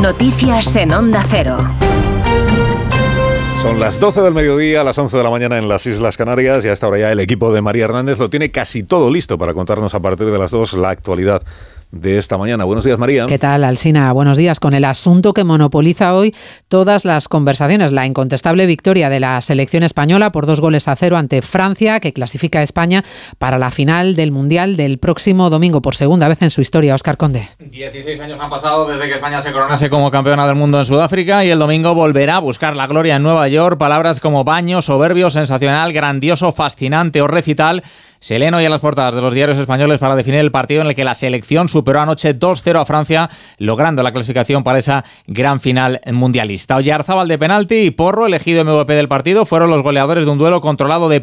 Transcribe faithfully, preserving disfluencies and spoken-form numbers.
Noticias en Onda Cero. Son las doce del mediodía, a las once de la mañana en las Islas Canarias, y a esta hora ya el equipo de María Hernández lo tiene casi todo listo para contarnos a partir de las dos la actualidad de esta mañana. Buenos días, María. ¿Qué tal, Alsina? Buenos días. Con el asunto que monopoliza hoy todas las conversaciones, la incontestable victoria de la selección española por dos goles a cero ante Francia, que clasifica a España para la final del Mundial del próximo domingo, por segunda vez en su historia. Óscar Conde. dieciséis años han pasado desde que España se coronase como campeona del mundo en Sudáfrica, y el domingo volverá a buscar la gloria en Nueva York. Palabras como baño, soberbio, sensacional, grandioso, fascinante o recital se leen hoy en las portadas de los diarios españoles para definir el partido en el que la selección superó anoche dos cero a Francia, logrando la clasificación para esa gran final mundialista. Oyarzábal de penalti y Porro, elegido M V P del partido, fueron los goleadores de un duelo controlado de